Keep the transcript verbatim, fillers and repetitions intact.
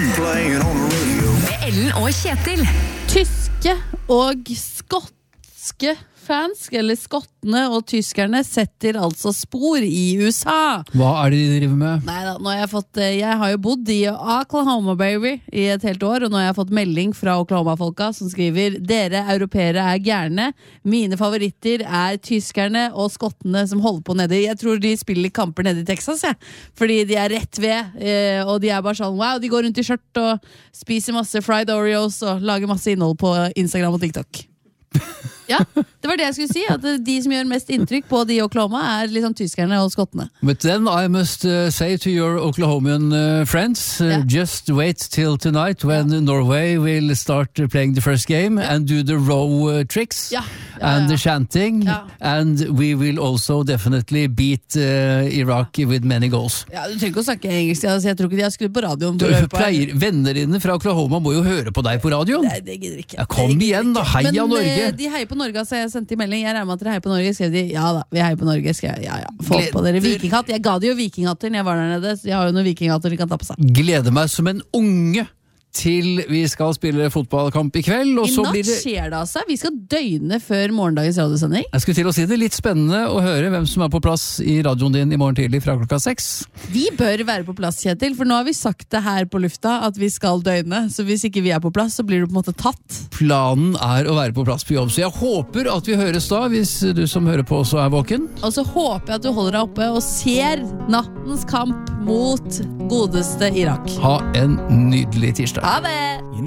playing on the radio. Med Ellen og Kjetil. Tyske og skotske fans, eller skottene og tyskerne, setter altså spor i U S A. Hva er det de driver med? Neida, nå har jeg fått, jeg har jo bodd i Oklahoma, baby, i et helt år, og nå har jeg fått melding fra Oklahoma-folka som skriver: dere europeere er gærne, mine favoritter er tyskerne og skottene som holder på nede. Jeg tror de spiller kamper nede i Texas, ja. Fordi de er rett ved, og de er bare sånn, wow, de går rundt i skjørt og spiser masse fried Oreos og lager masse innhold på Instagram og TikTok. Ja, det var det jeg skulle si, at de som gjør mest inntrykk på de Oklahoma er liksom tyskerne og skottene. But then I must uh, say to your Oklahomian uh, friends, uh, yeah. just wait till tonight when yeah. Norway will start uh, playing the first game yeah. and do the row uh, tricks yeah. Ja, and ja. the chanting ja. and we will also definitely beat uh, Iraq with many goals. Ja, du trenger ikke å snakke engelsk, altså, jeg tror ikke de har skrudd på radioen. Du pleier, venner dine fra Oklahoma må jo høre på deg på radioen. Nei, det gidder ikke. Ja, kom igjen da, heia Men, Norge. Men de heier på Norge, så jeg sendte i melding, jeg regner med at dere heier på Norge, skrev de, ja da, vi heier på Norge, skrev jeg, ja ja, få på dere vikinghatt, jeg ga de jo vikinghatter når jeg var der nede, så jeg har jo noen vikinghatter de kan ta på seg. Gleder meg som en unge til vi skal spille fotballkamp i kveld, og I så natt blir det... skjer det altså, vi skal døgne før morgendagens radiosending. Jeg skulle til å si det, litt spennende å høre hvem som er på plass i radioen din i morgen tidlig fra klokka seks. Vi bør være på plass, Kjetil, for nå har vi sagt det her på lufta at vi skal døgne, så hvis ikke vi er på plass, så blir du på en måte tatt. Planen er å være på plass på jobb, så jeg håper at vi høres da, hvis du som hører på også er våken. Og så håper jeg at du holder deg oppe og ser nattens kamp mot godeste Irak. Ha en nydelig tirsdag. Ha det!